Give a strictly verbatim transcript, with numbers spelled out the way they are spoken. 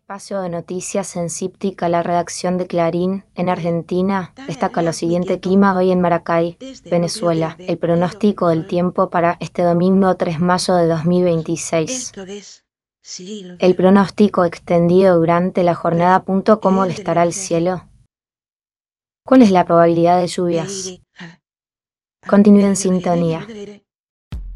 Espacio de noticias en Cíptica, la redacción de Clarín, en Argentina, destaca lo siguiente clima hoy en Maracay, Venezuela. El pronóstico del tiempo para este domingo tres de mayo de dos mil veintiséis. El pronóstico extendido durante la jornada. ¿Cómo estará el cielo? ¿Cuál es la probabilidad de lluvias? Continúe en sintonía.